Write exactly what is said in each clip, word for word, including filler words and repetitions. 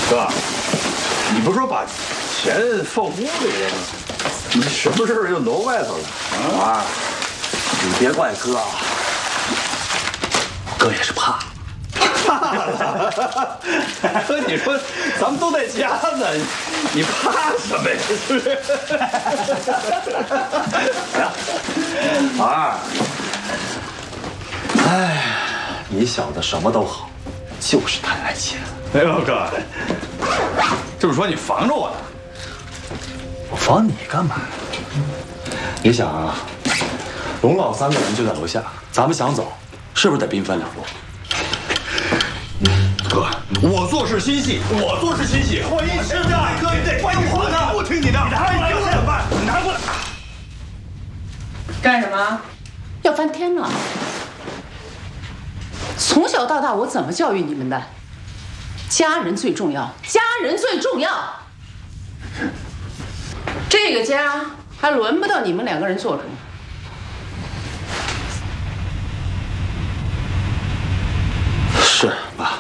哥，你不是说把钱放屋里了吗？你什么事又挪外头了？ 啊，你别怪哥，哥也是怕。 怕了？哥，你说咱们都在家呢，你怕什么呀？是不是？ 行，儿，哎，你小子什么都好，就是贪爱钱。 哎呦，哥，这么说你防着我呢？ 我防你干嘛？你想啊，龙老三个人就在楼下，咱们想走，是不是得兵分两路？ 哥，我做事心细，我做事心细，我一听的，哥，你得关我的，我听你的，你拿过来，你怎么办？你拿过来。 干什么？要翻天了！从小到大，我怎么教育你们的？家人最重要，家人最重要。这个家还轮不到你们两个人做主。 是爸。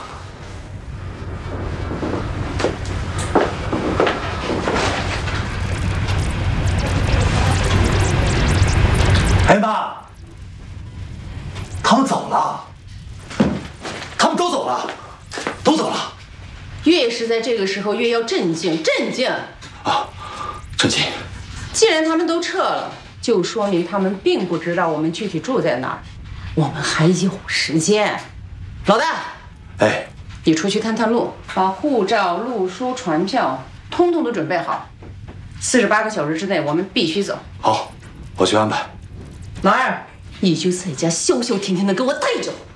哎妈，他们走了，他们都走了，都走了。 越是在这个时候，越要镇静，镇静。 啊，陈静。 既然他们都撤了，就说明他们并不知道我们具体住在哪儿。我们还有时间。老大， 哎， 你出去探探路，把护照、路书、船票通通都准备好。四十八个小时之内，我们必须走。 好，我去安排。 老二，你就在家消消停停的给我待着。